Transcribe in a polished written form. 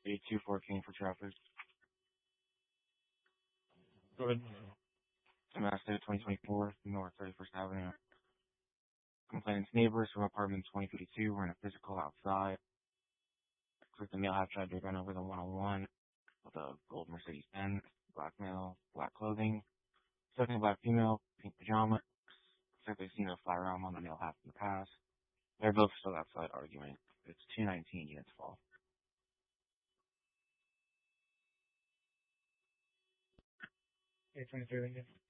A214 for traffic. Go ahead. Master 2024, North 31st Avenue. Complainant's neighbors from apartment 2052 were in a physical outside. The male half tried to run over the 101 with a gold Mercedes-Benz, black male, black clothing. Second black female, pink pajamas. Looks like they've seen a firearm on the male half in the past. They're both still outside arguing. It's 219 units fall. A23, thank you.